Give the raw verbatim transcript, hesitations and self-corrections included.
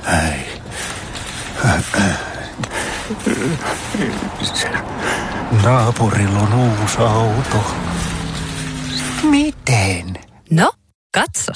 Äi. Naapurilla on uusi auto. Miten? No, katso.